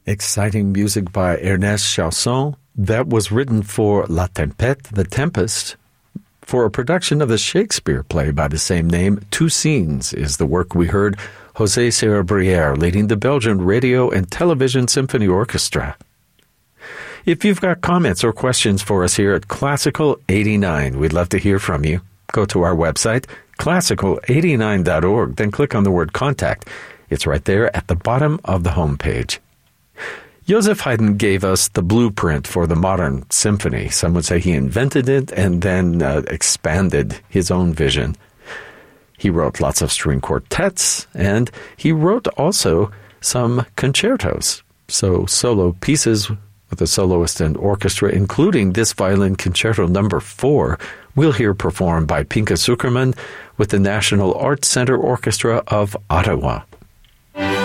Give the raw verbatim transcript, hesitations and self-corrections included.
Exciting music by Ernest Chausson that was written for La Tempête, The Tempest, for a production of the Shakespeare play by the same name. Two Scenes is the work we heard, José Serra-Brière leading the Belgian Radio and Television Symphony Orchestra. If you've got comments or questions for us here at Classical eighty-nine, we'd love to hear from you. Go to our website, classical eighty-nine dot org, then click on the word Contact. It's right there at the bottom of the homepage. Joseph Haydn gave us the blueprint for the modern symphony. Some would say he invented it and then uh, expanded his own vision. He wrote lots of string quartets, and he wrote also some concertos, so solo pieces with a soloist and orchestra, including this violin concerto number four, we'll hear performed by Pinka Zukerman with the National Arts Center Orchestra of Ottawa.